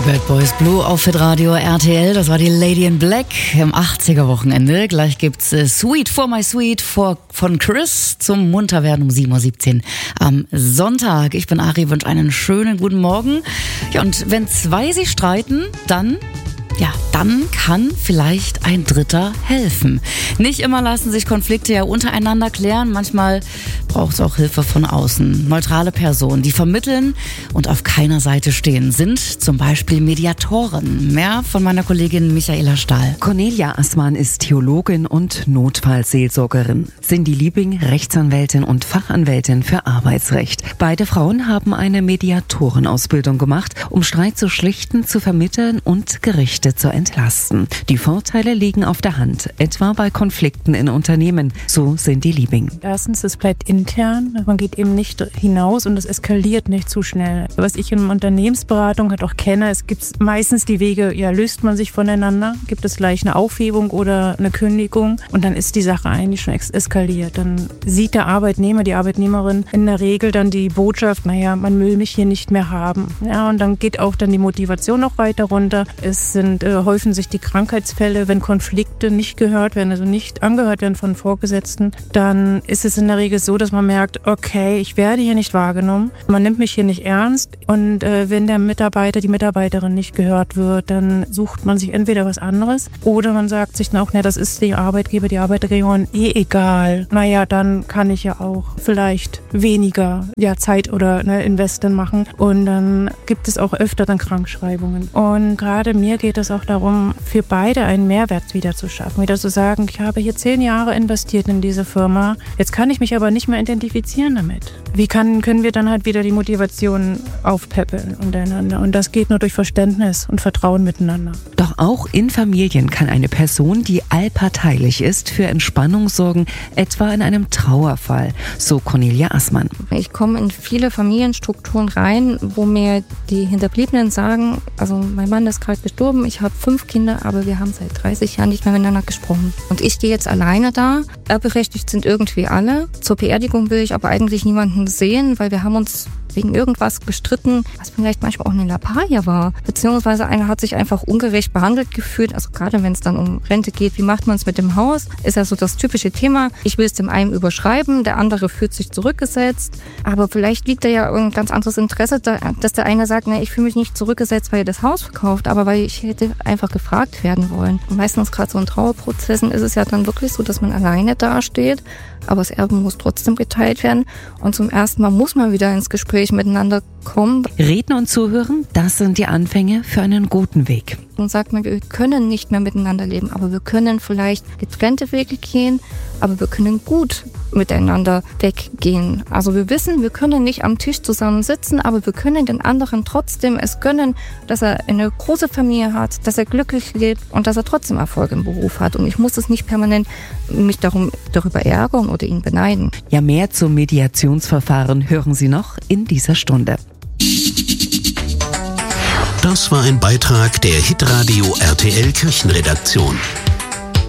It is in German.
Bad Boys Blue auf Hitradio RTL. Das war die Lady in Black im 80er-Wochenende. Gleich gibt's Sweet for My Sweet von Chris zum Munterwerden um 7.17 Uhr am Sonntag. Ich bin Ari, wünsche einen schönen guten Morgen. Ja, und wenn zwei sich streiten, dann kann vielleicht ein Dritter helfen. Nicht immer lassen sich Konflikte ja untereinander klären. Manchmal braucht es auch Hilfe von außen. Neutrale Personen, die vermitteln und auf keiner Seite stehen, sind zum Beispiel Mediatoren. Mehr von meiner Kollegin Michaela Stahl. Cornelia Assmann ist Theologin und Notfallseelsorgerin. Cindy Liebing, Rechtsanwältin und Fachanwältin für Arbeitsrecht. Beide Frauen haben eine Mediatorenausbildung gemacht, um Streit zu schlichten, zu vermitteln und Gerichte zu entlasten. Die Vorteile liegen auf der Hand, etwa bei Konflikten in Unternehmen, so Cindy Liebing. Erstens, es bleibt intern, man geht eben nicht hinaus und es eskaliert nicht zu schnell. Was ich in Unternehmensberatung halt auch kenne, es gibt meistens die Wege, löst man sich voneinander, gibt es gleich eine Aufhebung oder eine Kündigung und dann ist die Sache eigentlich schon eskaliert. Dann sieht der Arbeitnehmer, die Arbeitnehmerin in der Regel dann die Botschaft, man will mich hier nicht mehr haben. Ja, und dann geht auch dann die Motivation noch weiter runter. Es häufen sich die Krankheitsfälle, wenn Konflikte nicht gehört werden, also nicht angehört werden von Vorgesetzten, dann ist es in der Regel so, dass man merkt, okay, ich werde hier nicht wahrgenommen, man nimmt mich hier nicht ernst und wenn der Mitarbeiter, die Mitarbeiterin nicht gehört wird, dann sucht man sich entweder was anderes oder man sagt sich dann auch, das ist die Arbeitgeber, die Arbeitgeberin egal. Dann kann ich ja auch vielleicht weniger Zeit oder Investen machen und dann gibt es auch öfter dann Krankschreibungen. Und gerade mir geht es auch darum, für beide einen Mehrwert wieder zu schaffen. Wieder zu sagen, ich habe hier 10 Jahre investiert in diese Firma, jetzt kann ich mich aber nicht mehr identifizieren damit. Wie können wir dann halt wieder die Motivation aufpäppeln untereinander? Und das geht nur durch Verständnis und Vertrauen miteinander. Doch auch in Familien kann eine Person, die allparteilich ist, für Entspannung sorgen, etwa in einem Trauerfall, so Cornelia Assmann. Ich komme in viele Familienstrukturen rein, wo mir die Hinterbliebenen sagen, also mein Mann ist gerade gestorben, ich habe 5 Kinder, aber wir haben seit 30 Jahren nicht mehr miteinander gesprochen. Und ich stehe jetzt alleine da. Erbberechtigt sind irgendwie alle. Zur Beerdigung will ich aber eigentlich niemanden sehen, weil wir haben uns wegen irgendwas gestritten, was vielleicht manchmal auch eine Lappalie war. Beziehungsweise einer hat sich einfach ungerecht behandelt gefühlt. Also gerade wenn es dann um Rente geht, wie macht man es mit dem Haus? Ist ja so das typische Thema. Ich will es dem einen überschreiben, der andere fühlt sich zurückgesetzt. Aber vielleicht liegt da ja ein ganz anderes Interesse, dass der eine sagt, ich fühle mich nicht zurückgesetzt, weil ihr das Haus verkauft, aber weil ich hätte einfach gefragt werden wollen. Und meistens gerade so in Trauerprozessen ist es ja dann wirklich so, dass man alleine dasteht, aber das Erbe muss trotzdem geteilt werden. Und zum ersten Mal muss man wieder ins Gespräch miteinander kommen. Reden und zuhören, das sind die Anfänge für einen guten Weg. Und sagt man, wir können nicht mehr miteinander leben, aber wir können vielleicht getrennte Wege gehen, aber wir können gut miteinander weggehen. Also wir wissen, wir können nicht am Tisch zusammen sitzen, aber wir können den anderen trotzdem es gönnen, dass er eine große Familie hat, dass er glücklich lebt und dass er trotzdem Erfolg im Beruf hat. Und ich muss es nicht permanent mich darüber ärgern oder ihn beneiden. Ja, mehr zum Mediationsverfahren hören Sie noch in dieser Stunde. Das war ein Beitrag der Hitradio RTL Kirchenredaktion.